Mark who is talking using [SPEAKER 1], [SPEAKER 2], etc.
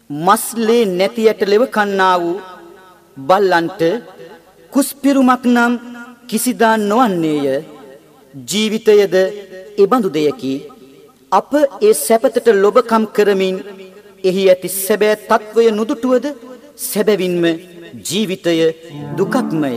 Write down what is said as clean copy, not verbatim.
[SPEAKER 1] මස්ලේ නැතියට ලෙව කන්නා වූ බල්ලන්ට කුස්පිරුමක් නම් කිසිදා නොවන්නේය. ජීවිතයද එබඳු දෙයකි. අප ඒ සැපතට ලොබකම් කරමින් එහි ඇති සැබෑ තත්වය නුදුටුවද සැබවින්ම ජීවිතය දුකක්මය.